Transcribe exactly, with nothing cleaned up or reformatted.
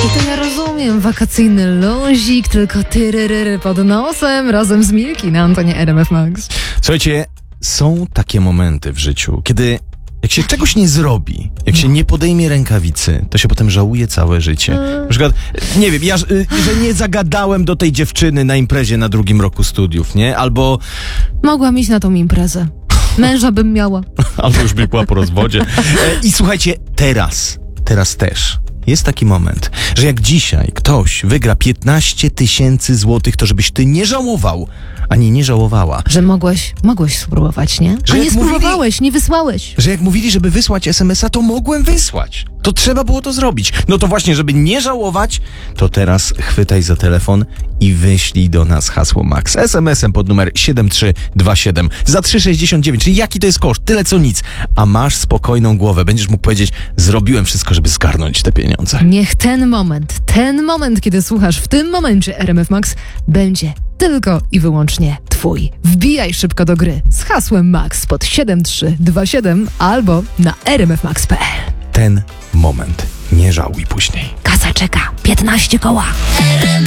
I to ja rozumiem, wakacyjny luzik, tylko tyryryry pod nosem razem z Milki na antenie R M F Max. Słuchajcie, są takie momenty w życiu, kiedy jak się czegoś nie zrobi, jak się nie podejmie rękawicy, to się potem żałuje całe życie. Na przykład, nie wiem, ja, że nie zagadałem do tej dziewczyny na imprezie na drugim roku studiów, nie? Albo... Mogłam iść na tą imprezę. Męża bym miała. Albo już by była po rozwodzie. I słuchajcie, teraz, teraz też jest taki moment, że jak dzisiaj ktoś wygra piętnaście tysięcy złotych, to żebyś ty nie żałował, ani nie żałowała. Że mogłeś, mogłeś spróbować, nie? Że A nie jak spróbowałeś, mówili, nie wysłałeś. Że jak mówili, żeby wysłać es em es a, to mogłem wysłać. To trzeba było to zrobić. No to właśnie, żeby nie żałować, to teraz chwytaj za telefon i wyślij do nas hasło Max es em esem pod numer siedem trzy dwa siedem za trzy sześćdziesiąt dziewięć. Czyli jaki to jest koszt? Tyle co nic. A masz spokojną głowę. Będziesz mógł powiedzieć, zrobiłem wszystko, żeby zgarnąć te pieniądze. Niech ten moment, ten moment, kiedy słuchasz w tym momencie R M F Max, będzie tylko i wyłącznie twój. Wbijaj szybko do gry z hasłem Max pod siedem trzy dwa siedem albo na r m f max kropka p l. Ten moment. Nie żałuj później. Kasa czeka. piętnaście koła.